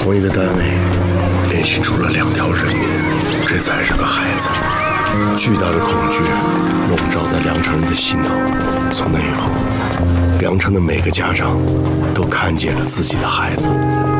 同一个单位，连续出了2条人命，这才是个孩子。巨大的恐惧笼罩在梁城人的心头。从那以后，梁城的每个家长都看见了自己的孩子。